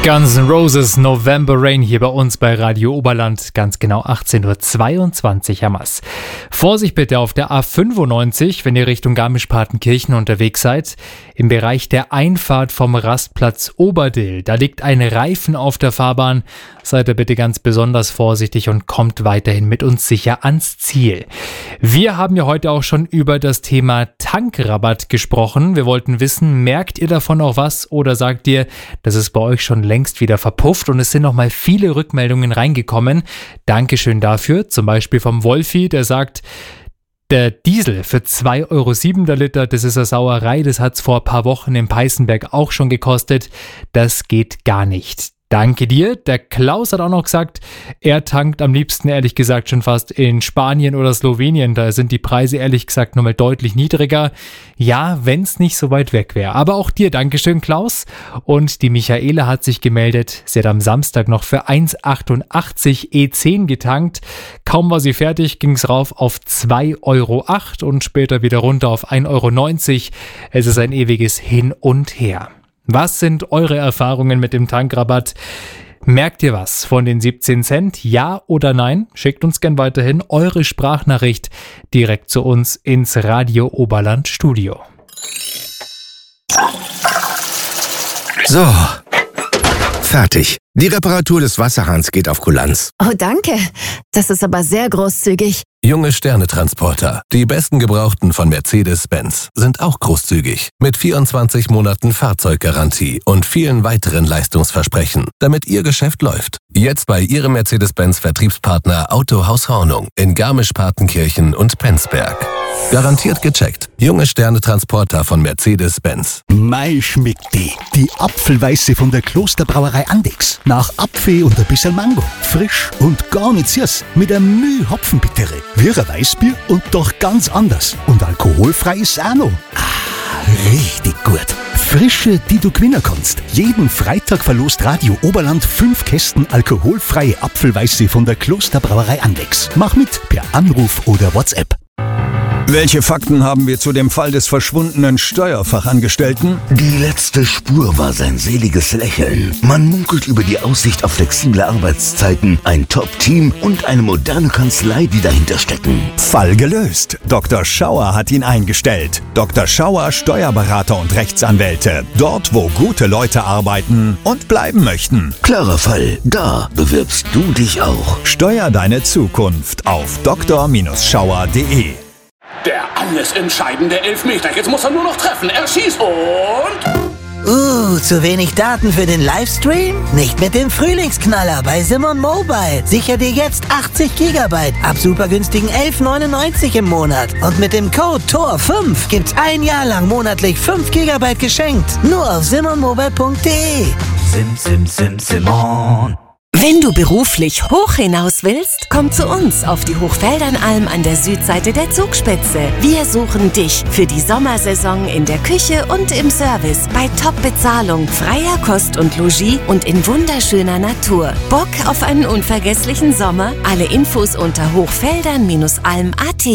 Guns N' Roses November Rain hier bei uns bei Radio Oberland, ganz genau 18.22 Uhr haben wir's. Vorsicht bitte auf der A95, wenn ihr Richtung Garmisch-Partenkirchen unterwegs seid. Im Bereich der Einfahrt vom Rastplatz Oberdill, da liegt ein Reifen auf der Fahrbahn. Seid ihr bitte ganz besonders vorsichtig und kommt weiterhin mit uns sicher ans Ziel. Wir haben ja heute auch schon über das Thema Tankrabatt gesprochen. Wir wollten wissen, merkt ihr davon auch was oder sagt ihr, das ist bei euch schon längst wieder verpufft, und es sind noch mal viele Rückmeldungen reingekommen. Dankeschön dafür, zum Beispiel vom Wolfi, der sagt, der Diesel für 2,07 Euro der Liter, das ist eine Sauerei, das hat es vor ein paar Wochen in Peißenberg auch schon gekostet. Das geht gar nicht. Danke dir. Der Klaus hat auch noch gesagt, er tankt am liebsten ehrlich gesagt schon fast in Spanien oder Slowenien. Da sind die Preise ehrlich gesagt nochmal deutlich niedriger. Ja, wenn es nicht so weit weg wäre. Aber auch dir Dankeschön, Klaus. Und die Michaela hat sich gemeldet. Sie hat am Samstag noch für 1,88 E10 getankt. Kaum war sie fertig, ging es rauf auf 2,08 Euro und später wieder runter auf 1,90 Euro. Es ist ein ewiges Hin und Her. Was sind eure Erfahrungen mit dem Tankrabatt? Merkt ihr was von den 17 Cent? Ja oder nein? Schickt uns gern weiterhin eure Sprachnachricht direkt zu uns ins Radio Oberland Studio. So, fertig. Die Reparatur des Wasserhahns geht auf Kulanz. Oh, danke. Das ist aber sehr großzügig. Junge Sterne-Transporter, die besten Gebrauchten von Mercedes-Benz, sind auch großzügig. Mit 24 Monaten Fahrzeuggarantie und vielen weiteren Leistungsversprechen, damit Ihr Geschäft läuft. Jetzt bei Ihrem Mercedes-Benz-Vertriebspartner Autohaus Hornung in Garmisch-Partenkirchen und Penzberg. Garantiert gecheckt. Junge Sterne-Transporter von Mercedes-Benz. Mei schmeckt die. Die Apfelweiße von der Klosterbrauerei Andechs. Nach Apfel und ein bisschen Mango. Frisch und gar nicht süß. Mit einem Müh Hopfenbittere. Wie ein Weißbier und doch ganz anders. Und alkoholfrei ist auch noch. Richtig gut. Frische, die du gewinnen kannst. Jeden Freitag verlost Radio Oberland 5 Kästen alkoholfreie Apfelweiße von der Klosterbrauerei Andechs. Mach mit per Anruf oder WhatsApp. Welche Fakten haben wir zu dem Fall des verschwundenen Steuerfachangestellten? Die letzte Spur war sein seliges Lächeln. Man munkelt über die Aussicht auf flexible Arbeitszeiten, ein Top-Team und eine moderne Kanzlei, die dahinter stecken. Fall gelöst. Dr. Schauer hat ihn eingestellt. Dr. Schauer, Steuerberater und Rechtsanwälte. Dort, wo gute Leute arbeiten und bleiben möchten. Klarer Fall. Da bewirbst du dich auch. Steuer deine Zukunft auf dr-schauer.de. Der alles entscheidende Elfmeter. Jetzt muss er nur noch treffen. Er schießt und... zu wenig Daten für den Livestream? Nicht mit dem Frühlingsknaller bei Simon Mobile. Sicher dir jetzt 80 GB ab super günstigen 11,99 im Monat. Und mit dem Code TOR5 gibt's ein Jahr lang monatlich 5 GB geschenkt. Nur auf simonmobile.de. Simon. Wenn du beruflich hoch hinaus willst, komm zu uns auf die Hochfeldernalm an der Südseite der Zugspitze. Wir suchen dich für die Sommersaison in der Küche und im Service, bei Top-Bezahlung, freier Kost und Logis und in wunderschöner Natur. Bock auf einen unvergesslichen Sommer? Alle Infos unter hochfeldern-alm.at.